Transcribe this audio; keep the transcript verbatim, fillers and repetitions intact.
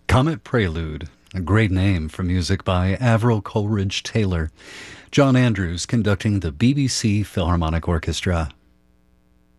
Comet Prelude, a great name for music by Avril Coleridge Taylor. John Andrews conducting the B B C Philharmonic Orchestra.